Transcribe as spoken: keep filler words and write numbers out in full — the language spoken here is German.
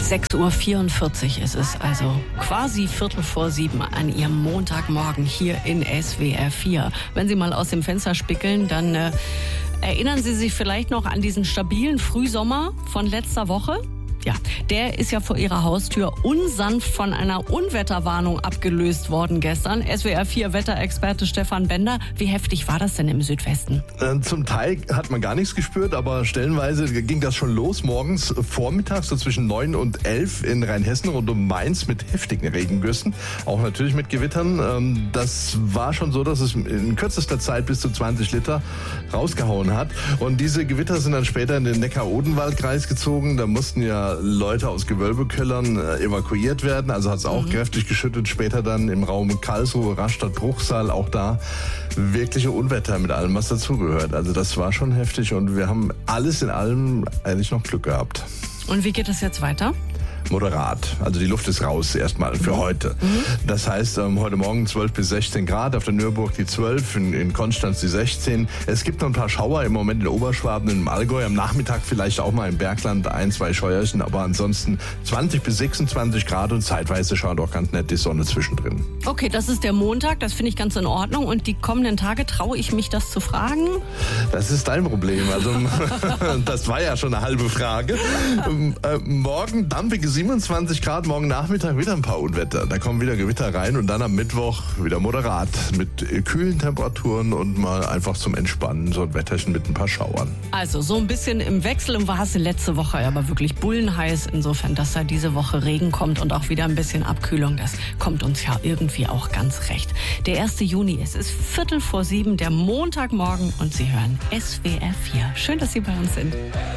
sechs Uhr vierundvierzig ist es, also quasi Viertel vor sieben an Ihrem Montagmorgen hier in S W R vier. Wenn Sie mal aus dem Fenster spickeln, dann äh, erinnern Sie sich vielleicht noch an diesen stabilen Frühsommer von letzter Woche? Ja, der ist ja vor Ihrer Haustür unsanft von einer Unwetterwarnung abgelöst worden gestern. S W R vier Wetterexperte Stefan Bender, wie heftig war das denn im Südwesten? Äh, zum Teil hat man gar nichts gespürt, aber stellenweise ging das schon los morgens vormittags, so zwischen neun und elf in Rheinhessen rund um Mainz mit heftigen Regengüssen, auch natürlich mit Gewittern. Ähm, das war schon so, dass es in kürzester Zeit bis zu zwanzig Liter rausgehauen hat. Und diese Gewitter sind dann später in den Neckar-Odenwald-Kreis gezogen. Da mussten ja Leute aus Gewölbekellern äh, evakuiert werden. Also hat es auch mhm. kräftig geschüttet. Später dann im Raum Karlsruhe, Rastatt, Bruchsal, auch da wirkliche Unwetter mit allem, was dazugehört. Also das war schon heftig und wir haben alles in allem eigentlich noch Glück gehabt. Und wie geht es jetzt weiter? Moderat. Also die Luft ist raus erstmal für heute. Mhm. Das heißt, ähm, heute Morgen zwölf bis sechzehn Grad, auf der Nürburg die zwölf, in, in Konstanz die sechzehn. Es gibt noch ein paar Schauer im Moment in Oberschwaben, im Allgäu, am Nachmittag vielleicht auch mal im Bergland ein, zwei Scheuerchen, aber ansonsten zwanzig bis sechsundzwanzig Grad und zeitweise schaut auch ganz nett die Sonne zwischendrin. Okay, das ist der Montag, das finde ich ganz in Ordnung. Und die kommenden Tage, traue ich mich das zu fragen? Das ist dein Problem. Also das war ja schon eine halbe Frage. äh, morgen dampfige siebenundzwanzig Grad, morgen Nachmittag wieder ein paar Unwetter. Da kommen wieder Gewitter rein und dann am Mittwoch wieder moderat mit kühlen Temperaturen und mal einfach zum Entspannen so ein Wetterchen mit ein paar Schauern. Also so ein bisschen im Wechsel und war es letzte Woche aber wirklich bullenheiß. Insofern, dass da diese Woche Regen kommt und auch wieder ein bisschen Abkühlung, das kommt uns ja irgendwie auch ganz recht. Der erste Juni, es ist Viertel vor sieben, der Montagmorgen und Sie hören S W R vier. Schön, dass Sie bei uns sind.